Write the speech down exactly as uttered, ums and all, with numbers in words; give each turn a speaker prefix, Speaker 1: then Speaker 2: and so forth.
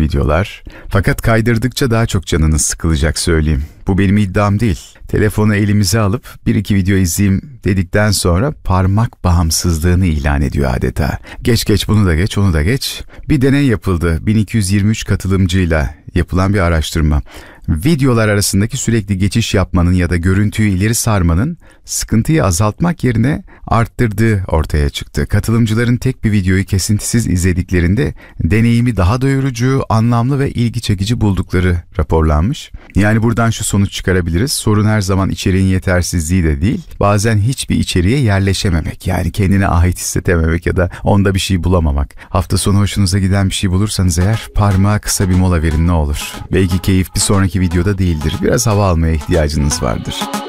Speaker 1: videolar. Fakat kaydırdıkça daha çok canınız sıkılacak söyleyeyim. Bu benim iddiam değil. Telefonu elimize alıp bir iki video izleyeyim dedikten sonra parmak bağımsızlığını ilan ediyor adeta. Geç geç bunu da geç onu da geç. Bir deney yapıldı bin iki yüz yirmi üç katılımcıyla yapılan bir araştırma. Videolar arasındaki sürekli geçiş yapmanın ya da görüntüyü ileri sarmanın sıkıntıyı azaltmak yerine arttırdığı ortaya çıktı. Katılımcıların tek bir videoyu kesintisiz izlediklerinde deneyimi daha doyurucu, anlamlı ve ilgi çekici buldukları raporlanmış. Yani buradan şu sonuç çıkarabiliriz. Sorun her zaman içeriğin yetersizliği de değil. Bazen hiçbir içeriğe yerleşememek, yani kendine ait hissedememek ya da onda bir şey bulamamak. Hafta sonu hoşunuza giden bir şey bulursanız eğer parmağa kısa bir mola verin ne olur. Belki keyif bir sonraki videoda değildir. Biraz hava almaya ihtiyacınız vardır.